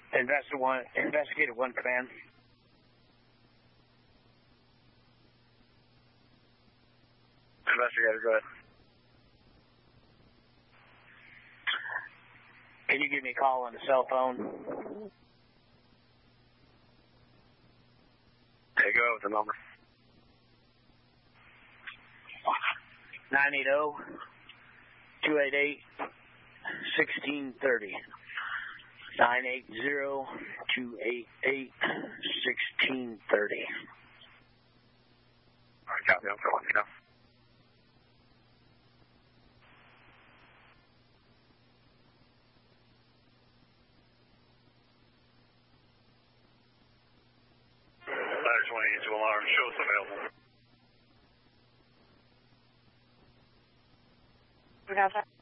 Investigator 1 command. Investigator, go ahead. Can you give me a call on the cell phone? Okay, go with the number. 980-288-1630. 980-288-1630. All right, copy. I'm calling you now. Ladder 28 to alarm. Show us available. We got that.